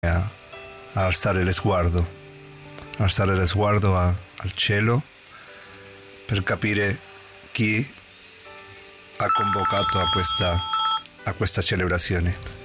a, a alzare lo sguardo al cielo per capire chi ha convocato a questa celebrazione.